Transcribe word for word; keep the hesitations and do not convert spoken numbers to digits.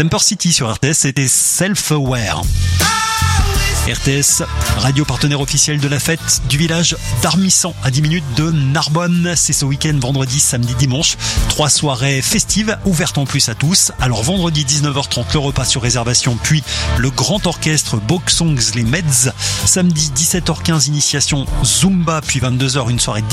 Temper City sur R T S, c'était Self-Aware. R T S, radio partenaire officiel de la fête du village d'Armissant, à dix minutes de Narbonne. C'est ce week-end, vendredi, samedi, dimanche. Trois soirées festives, ouvertes en plus à tous. Alors vendredi, dix-neuf heures trente, le repas sur réservation, puis le grand orchestre Book Songs, les Meds. Samedi, dix-sept heures quinze, initiation Zumba, puis vingt-deux heures, une soirée